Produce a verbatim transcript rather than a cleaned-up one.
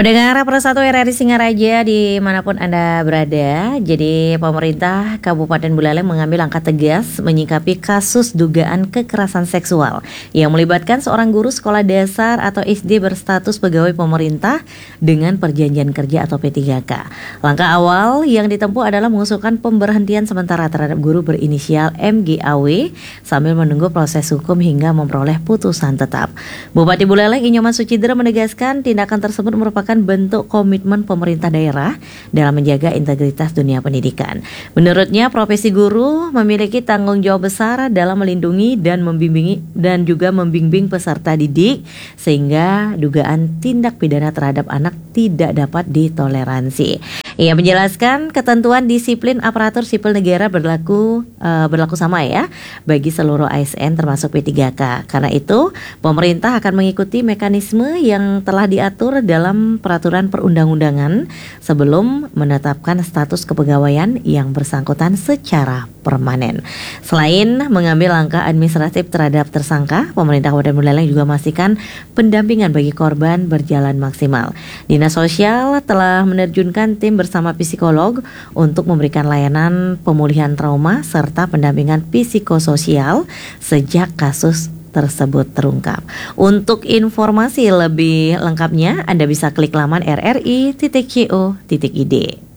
Pendengar Persatu R R I Singaraja dimanapun Anda berada, jadi pemerintah Kabupaten Buleleng mengambil langkah tegas menyikapi kasus dugaan kekerasan seksual yang melibatkan seorang guru sekolah dasar atau S D berstatus pegawai pemerintah dengan perjanjian kerja atau P tiga K. Langkah awal yang ditempuh adalah mengusulkan pemberhentian sementara terhadap guru berinisial M G A W sambil menunggu proses hukum hingga memperoleh putusan tetap. Bupati Buleleng Inyoman Sucidera menegaskan tindakan tersebut merupakan bentuk komitmen pemerintah daerah dalam menjaga integritas dunia pendidikan. Menurutnya, profesi guru memiliki tanggung jawab besar dalam melindungi dan membimbingi dan juga membimbing peserta didik sehingga dugaan tindak pidana terhadap anak tidak dapat ditoleransi. Ia menjelaskan ketentuan disiplin aparatur sipil negara berlaku uh, berlaku sama ya bagi seluruh A S N termasuk P tiga K. Karena itu, pemerintah akan mengikuti mekanisme yang telah diatur dalam peraturan perundang-undangan sebelum menetapkan status kepegawaian yang bersangkutan secara permanen. Selain mengambil langkah administratif terhadap tersangka, pemerintah Kabupaten Buleleng juga memastikan pendampingan bagi korban berjalan maksimal. Dinas Sosial telah menerjunkan tim bersama psikolog untuk memberikan layanan pemulihan trauma serta pendampingan psikososial sejak kasus tersebut terungkap. Untuk informasi lebih lengkapnya, Anda bisa klik laman r r i titik co titik i d.